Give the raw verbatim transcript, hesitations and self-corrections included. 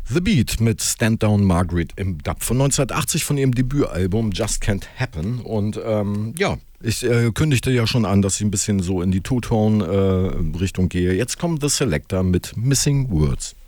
The Beat mit Stand Down Margaret im Dub von neunzehnhundertachtzig von ihrem Debütalbum Just Can't Happen. Und ähm, ja, ich äh, kündigte ja schon an, dass ich ein bisschen so in die Two-Tone-Richtung äh, gehe. Jetzt kommt The Selector mit Missing Words.